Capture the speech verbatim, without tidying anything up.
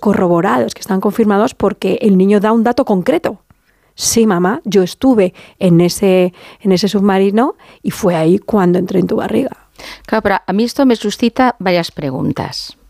corroborados, que están confirmados porque el niño da un dato concreto. Sí, mamá, yo estuve en ese, en ese submarino y fue ahí cuando entré en tu barriga. Claro, pero a mí esto me suscita varias preguntas.